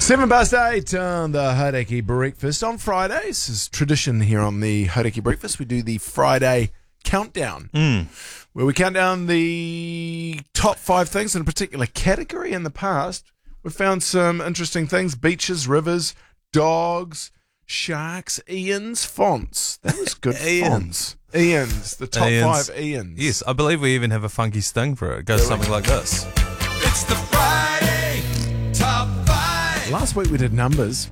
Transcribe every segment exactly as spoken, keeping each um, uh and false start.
Seven past eight on the Hauraki Breakfast. On Fridays, is tradition here on the Hauraki Breakfast. We do the Friday countdown, Mm. where we count down the top five things in a particular category. In the past, we found some interesting things: beaches, rivers, dogs, sharks, Ian's, fonts. That was good. Ian's. Fonts. Ian's, the top Ian's. five Ian's. Yes, I believe we even have a funky sting for it. It goes something like this. It's the Friday Top five. Last week we did numbers.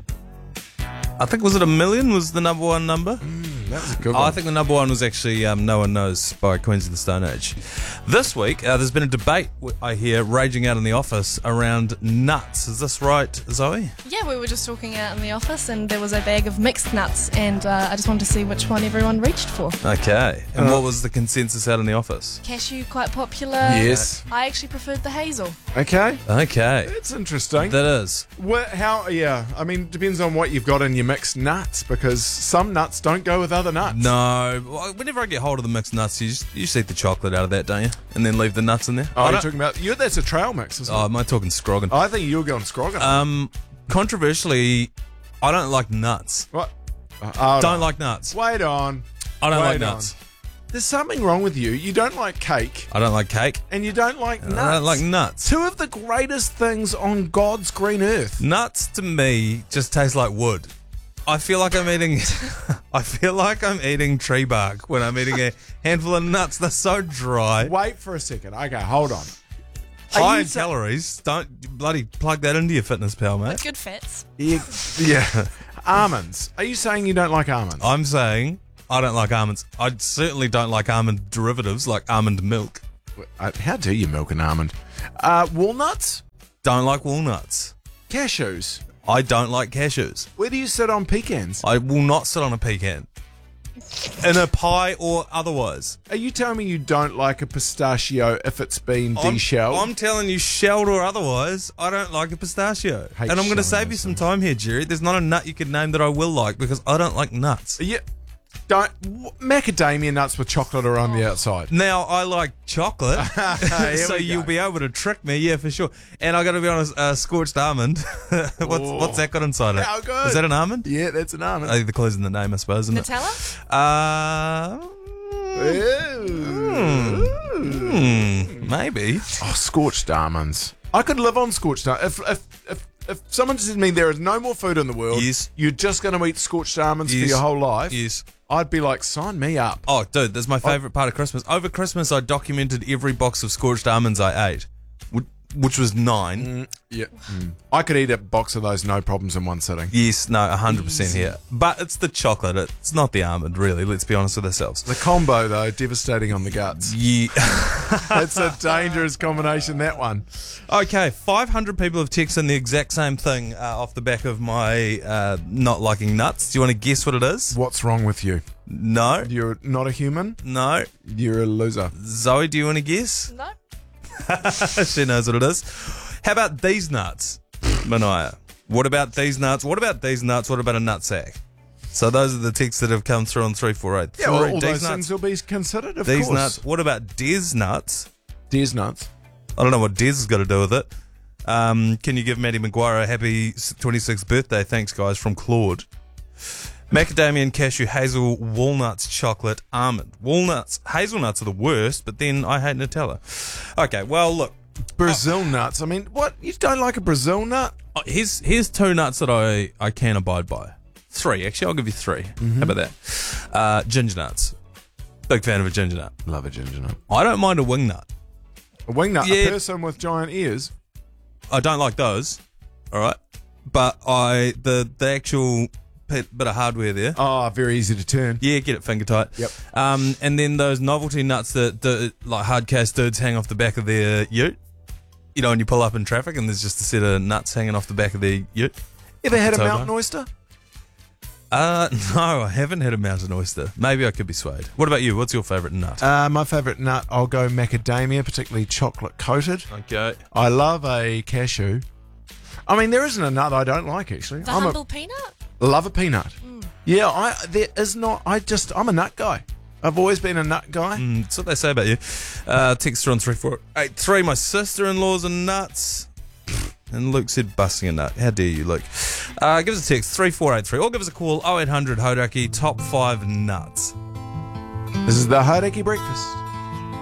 I think, was it a million was the number one number? That was a good Oh, one. I think the number one was actually um, No One Knows by Queens of the Stone Age. This week, uh, there's been a debate, I hear, raging out in the office around nuts. Is this right, Zoe? Yeah, we were just talking out in the office and there was a bag of mixed nuts and uh, I just wanted to see which one everyone reached for. Okay. And Uh, what was the consensus out in the office? Cashew, quite popular. Yes. I actually preferred the hazel. Okay. Okay. It's interesting. That is. Wha- how? Yeah, I mean, depends on what you've got in your mixed nuts, because some nuts don't go with other nuts. No. Well, whenever I get hold of the mixed nuts, you just, you just eat the chocolate out of that, don't you? And then leave the nuts in there. Oh, I you're don't- talking about you? That's a trail mix, isn't Oh, it? am I talking scroggin? I think you're going Scroggin. Um, controversially, I don't like nuts. what? Uh, hold Don't on. like nuts. Wait on. I don't Wait like on. nuts. There's something wrong with you. You don't like cake, I don't like cake. and you don't like nuts. I don't like nuts. Two of the greatest things on God's green earth. Nuts to me just taste like wood. I feel like I'm eating. I feel like I'm eating tree bark when I'm eating a handful of nuts. They're so dry, Wait for a second. Okay, hold on. Are high you in sa- calories. Don't bloody plug that into your fitness pal, mate. Good fats. Yeah, yeah. Almonds. Are you saying you don't like almonds? I'm saying I don't like almonds. I certainly don't like almond derivatives like almond milk. Uh, How do you milk an almond? Uh, walnuts? Don't like walnuts. Cashews? I don't like cashews. Where do you sit on pecans? I will not sit on a pecan. In a pie or otherwise. Are you telling me you don't like a pistachio if it's been I'm, deshelled? I'm telling you, shelled or otherwise, I don't like a pistachio. Hate And I'm going to shelling save you those some things. time here, Jerry. There's not a nut you could name that I will like because I don't like nuts. Yeah. Don't w- macadamia nuts with chocolate are on the outside. Now, I like chocolate, Here so we you'll go. be able to trick me, yeah, for sure. And I got to be honest, uh, scorched almond. what's Oh. what's that got inside it? How good. Is that an almond? Yeah, that's an almond. I think the clue's in the name, I suppose, isn't Nutella? it? Uh, Ooh. hmm, maybe. Oh, scorched almonds. I could live on scorched almonds. If, if, if, if someone said to me there is no more food in the world, Yes. you're just going to eat scorched almonds Yes. for your whole life, Yes. I'd be like, sign me up. Oh, dude, that's my favourite part of Christmas. Over Christmas, I documented every box of scorched almonds I ate, wh- which was nine. Yeah. Mm. I could eat a box of those no problems in one sitting. Yes, no, one hundred percent here. But it's the chocolate. It's not the almond, really. Let's be honest with ourselves. The combo, though, devastating on the guts. Yeah. That's a dangerous combination, that one. Okay, five hundred people have texted in the exact same thing uh, off the back of my uh, not liking nuts. Do you want to guess what it is? What's wrong with you? No. You're not a human. No. You're a loser. Zoe, do you want to guess? No. She knows what it is. How about these nuts, Mania? What about these nuts? What about these nuts? What about a nutsack? So those are the texts that have come through on three four eight. Yeah, well, all These those nuts. things will be considered, of These course. nuts. What about Des nuts? Des nuts. I don't know what Des has got to do with it. Um, can you give Maddie Maguire a happy twenty-sixth birthday? Thanks, guys, from Claude. Macadamia and cashew, hazel, walnuts, chocolate, almond. Walnuts, hazelnuts are the worst, but then I hate Nutella. Okay, well, look. Brazil nuts. I mean, what? You don't like a Brazil nut? Oh, Here's here's two nuts that I, I can abide by. Three, actually. I'll give you three. Mm-hmm. How about that? Uh, ginger nuts. Big fan of a ginger nut. Love a ginger nut. I don't mind a wing nut. A wing nut. Yeah. A person with giant ears. I don't like those. All right. But I the the actual bit, bit of hardware there. Oh, very easy to turn. Yeah, get it finger tight. Yep. Um, and then those novelty nuts that, that like hard case dudes hang off the back of their ute. You know, when you pull up in traffic and there's just a set of nuts hanging off the back of their ute. Ever had a Potato. mountain oyster? Uh, no, I haven't had a mountain oyster. Maybe I could be swayed. What about you? What's your favourite nut? Uh, my favourite nut, I'll go macadamia, particularly chocolate coated. Okay. I love a cashew. I mean, there isn't a nut I don't like, actually. The I'm humble peanut? a love a peanut. Yeah, I there is not. I just I'm a nut guy. I've always been a nut guy. Mm, that's what they say about you. Uh, text on three four eight three. My sister-in-law's are nuts. And Luke said busting a nut. How dare you, Luke? Uh, give us a text, three four eight three, or give us a call, oh eight hundred Hodaki, top five nuts. This is the Hauraki Breakfast.